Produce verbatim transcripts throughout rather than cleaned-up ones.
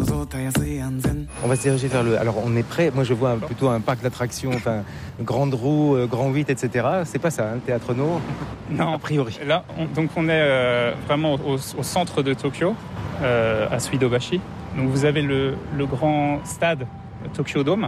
On va se diriger vers le... Alors on est prêt, moi je vois plutôt un parc d'attractions, enfin, grande roue, euh, grand huit, et cetera. C'est pas ça, hein, le Théâtre No? Non, a priori. Là, on, donc on est euh, vraiment au, au centre de Tokyo, euh, à Suidobashi. Donc vous avez le, le grand stade Tokyo Dome,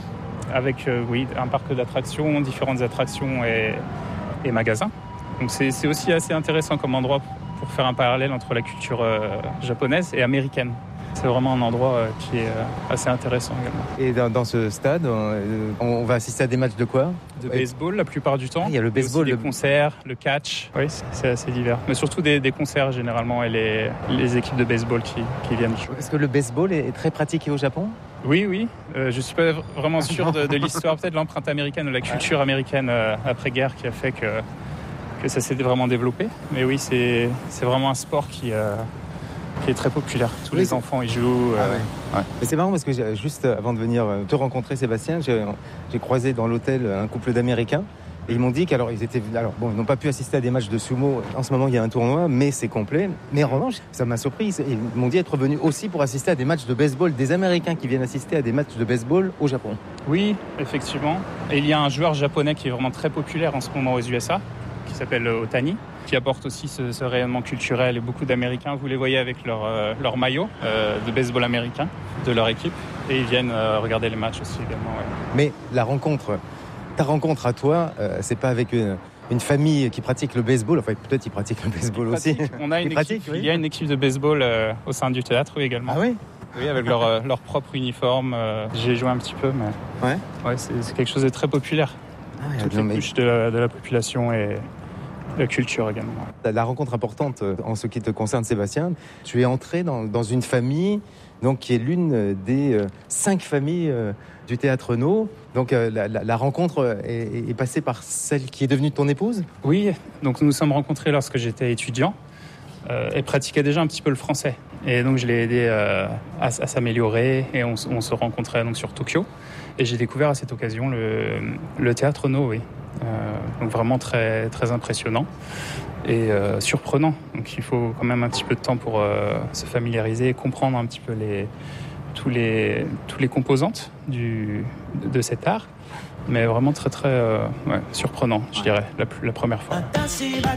avec euh, oui, un parc d'attractions, différentes attractions et, et magasins. Donc c'est, c'est aussi assez intéressant comme endroit pour faire un parallèle entre la culture euh, japonaise et américaine. C'est vraiment un endroit euh, qui est euh, assez intéressant également. Et dans, dans ce stade, on, on va assister à des matchs de quoi? De baseball la plupart du temps. Ah, il y a le baseball. Il y a aussi le... des concerts, le catch. Oui, c'est, c'est assez divers. Mais surtout des, des concerts généralement et les, les équipes de baseball qui, qui viennent jouer. Est-ce que le baseball est très pratiqué au Japon? Oui, oui. Euh, je ne suis pas vraiment sûr de, de l'histoire, peut-être de l'empreinte américaine, de la culture américaine euh, après-guerre qui a fait que, que ça s'est vraiment développé. Mais oui, c'est, c'est vraiment un sport qui... Euh, qui est très populaire. Tous oui, les c'est... enfants y jouent. Ah, euh... ouais. Ouais. Mais c'est marrant parce que j'ai, juste avant de venir te rencontrer, Sébastien, j'ai, j'ai croisé dans l'hôtel un couple d'Américains et ils m'ont dit qu'alors ils étaient, alors bon, ils n'ont pas pu assister à des matchs de sumo. En ce moment, il y a un tournoi, mais c'est complet. Mais en revanche, ça m'a surpris. Ils m'ont dit être venus aussi pour assister à des matchs de baseball, des Américains qui viennent assister à des matchs de baseball au Japon. Oui, effectivement. Et il y a un joueur japonais qui est vraiment très populaire en ce moment aux U S A, qui s'appelle Otani, qui apporte aussi ce, ce rayonnement culturel. Et beaucoup d'Américains, vous les voyez avec leur, euh, leur maillot euh, de baseball américain de leur équipe. Et ils viennent euh, regarder les matchs aussi également. Ouais. Mais la rencontre, ta rencontre à toi, euh, c'est pas avec une, une famille qui pratique le baseball. Enfin, peut-être ils pratiquent le baseball aussi. On a une équipe, oui. Il y a une équipe de baseball euh, au sein du théâtre, oui, également. Ah oui? Oui, avec leur, euh, leur propre uniforme. Euh, j'ai joué un petit peu, mais ouais. Ouais, c'est, c'est quelque chose de très populaire. Ah, ouais, Toutes les mais... couches de la, de la population et... la culture également. La rencontre importante en ce qui te concerne, Sébastien, tu es entré dans, dans une famille donc, qui est l'une des euh, cinq familles euh, du Théâtre No. Donc euh, la, la, la rencontre est, est passée par celle qui est devenue ton épouse? Oui, donc nous nous sommes rencontrés lorsque j'étais étudiant. Euh, elle pratiquait déjà un petit peu le français. Et donc je l'ai aidé euh, à, à s'améliorer et on, on se rencontrait donc, sur Tokyo. Et j'ai découvert à cette occasion le, le Théâtre No, oui. Euh, donc vraiment très, très impressionnant et euh, surprenant. Donc il faut quand même un petit peu de temps pour euh, se familiariser et comprendre un petit peu les, tous les, tous les composantes du, de, de cet art. Mais vraiment très très euh, ouais, surprenant, je dirais, la, la première fois.